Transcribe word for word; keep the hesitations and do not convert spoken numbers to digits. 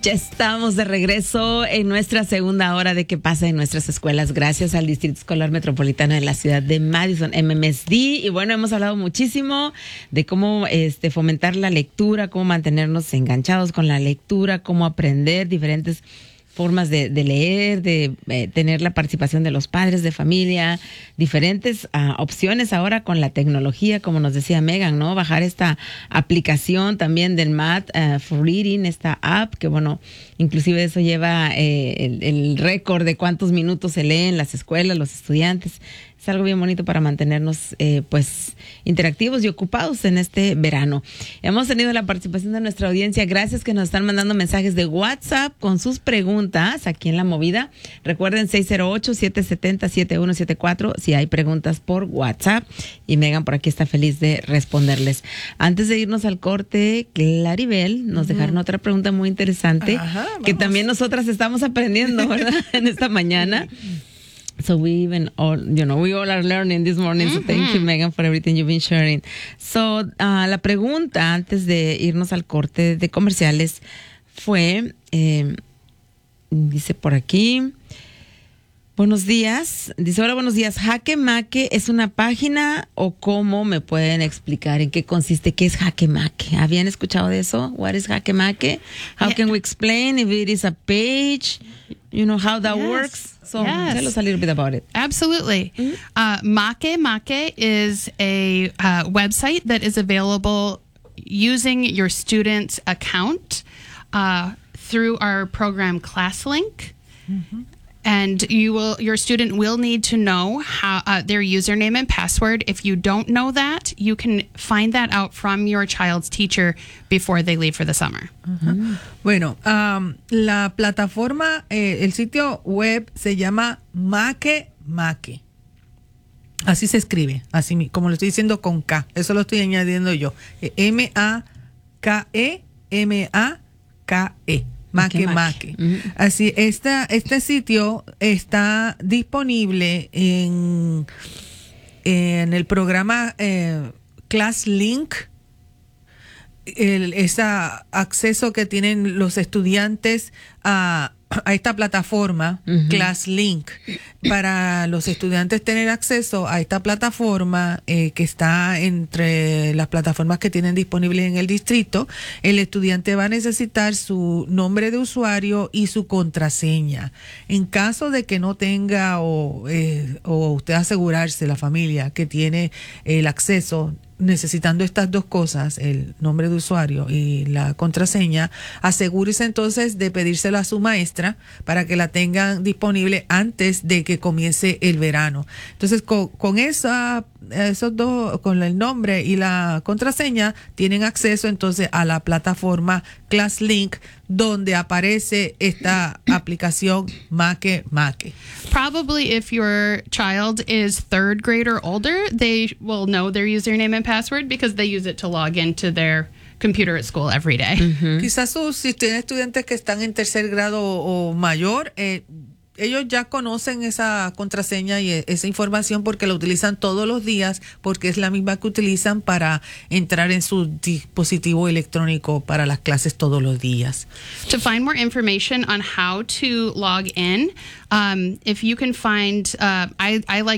Ya estamos de regreso en nuestra segunda hora de qué pasa en nuestras escuelas, gracias al Distrito Escolar Metropolitano de la ciudad de Madison, M M S D. Y bueno, hemos hablado muchísimo de cómo este, fomentar la lectura, cómo mantenernos enganchados con la lectura, cómo aprender diferentes formas de, de leer, de eh, tener la participación de los padres de familia, diferentes uh, opciones ahora con la tecnología, como nos decía Megan, ¿no? Bajar esta aplicación también del Math uh, for Reading, esta app, que bueno, inclusive eso lleva eh, el, el récord de cuántos minutos se lee en las escuelas, los estudiantes. Es algo bien bonito para mantenernos eh, pues interactivos y ocupados en este verano. Hemos tenido la participación de nuestra audiencia. Gracias que nos están mandando mensajes de WhatsApp con sus preguntas aquí en La Movida. Recuerden seis cero ocho, siete siete cero, siete uno siete cuatro si hay preguntas por WhatsApp. Y Megan por aquí está feliz de responderles. Antes de irnos al corte, Claribel nos uh-huh. dejaron otra pregunta muy interesante. Ajá, que también nosotras estamos aprendiendo, ¿verdad? En esta mañana. So we even all, you know, we all are learning this morning. Mm-hmm. So thank you, Megan, for everything you've been sharing. So uh, la pregunta antes de irnos al corte de comerciales fue, eh, dice por aquí, buenos días. Dice, hola, buenos días. ¿Jaque Mate es una página o cómo me pueden explicar en qué consiste? ¿Qué es Jaque Mate? ¿Habían escuchado de eso? What is Jaque Mate? How yeah. can we explain if it is a page? You know, how that yes. works? So yes. tell us a little bit about it. Absolutely. Mm-hmm. Uh, Make Make is a uh, website that is available using your student's account uh, through our program ClassLink. Mm-hmm. And you will, your student will need to know how uh, their username and password. If you don't know that, you can find that out from your child's teacher before they leave for the summer. Uh-huh. Bueno, um, la plataforma, eh, el sitio web se llama Make Make. Así se escribe, así como lo estoy diciendo con K. Eso lo estoy añadiendo yo. M A K E M A K E. Make Make. Uh-huh. Así, esta, este sitio está disponible en, en el programa eh, ClassLink. El, ese acceso que tienen los estudiantes a, a esta plataforma, uh-huh. ClassLink, para los estudiantes tener acceso a esta plataforma eh, que está entre las plataformas que tienen disponibles en el distrito. El estudiante va a necesitar su nombre de usuario y su contraseña. En caso de que no tenga o, eh, o usted asegurarse, la familia, que tiene el acceso necesitando estas dos cosas, el nombre de usuario y la contraseña, asegúrese entonces de pedírsela a su maestra para que la tengan disponible antes de que comience el verano. Entonces, con, con esa, esos dos, con el nombre y la contraseña, tienen acceso entonces a la plataforma ClassLink, donde aparece esta aplicación Make Make. Probably if your child is third grade or older, they will know their username and password because they use it to log into their computer at school every day. Mm-hmm. Quizás sus, si tienen estudiantes que están en tercer grado o, o mayor, eh, ellos ya conocen esa contraseña y esa información porque la utilizan todos los días, porque es la misma que utilizan para entrar en su dispositivo electrónico para las clases todos los días. To find more information on how to log in, um, if you can find, uh, I, I like